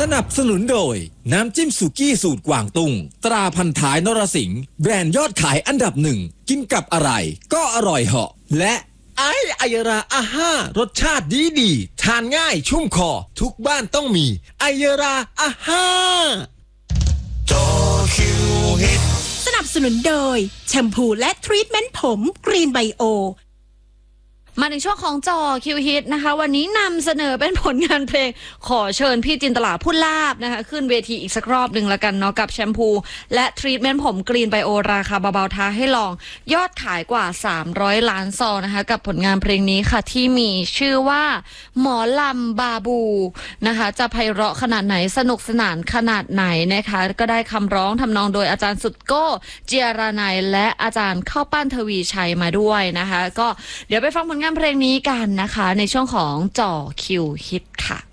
นับสนุนโดยน้ำจิ้มสุกี้สูตรกวางตุ้งตราพันท้ายนรสิงห์แบรนด์ยอดขายอันดับหนึ่งกินกับอะไรก็อร่อยเหาะและไอยราอาห้ารสชาติดีทานง่ายชุ่มคอทุกบ้านต้องมีไอยราอาห้าจอคิวฮิตสนับสนุนโดยแชมพูและทรีทเมนต์ผมกรีนไบโอมาถึงช่วงของจอคิวฮิตนะคะวันนี้นำเสนอเป็นผลงานเพลงขอเชิญพี่จินตลาพูดลาบนะคะขึ้นเวทีอีกสักรอบหนึ่งละกันเนาะกับแชมพูและทรีทเมนต์ผมกรีนไบโอราคาเบาๆท้าให้ลองยอดขายกว่า300 ล้านซองนะคะกับผลงานเพลงนี้ค่ะที่มีชื่อว่าหมอลำบาบูนะคะจะไพเราะขนาดไหนสนุกสนานขนาดไหนนะคะก็ได้คำร้องทำนองโดยอาจารย์สุดโก้เจียรานัยและอาจารย์เข้าปั้นทวีชัยมาด้วยนะคะก็เดี๋ยวไปฟังผลงานเพลงนี้กันนะคะในช่วงของจ่อคิวฮิตค่ะ